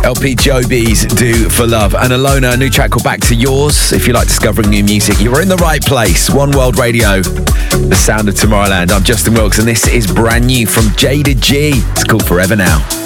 LP Jobies, Do For Love. And Alona, a new track called Back to Yours. If you like discovering new music, you're in the right place. One World Radio, the sound of Tomorrowland. I'm Justin Wilkes, and this is brand new from Jada G. It's called Forever Now.